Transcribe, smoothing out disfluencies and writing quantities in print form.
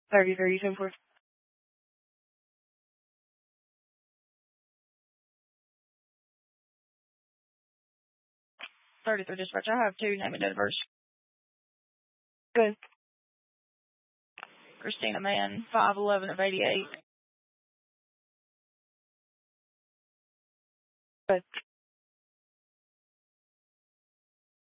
33, so forth. 33 dispatch. I have 2 name and date of birth. Good. Christina Mann, 5'11" of 88. Good.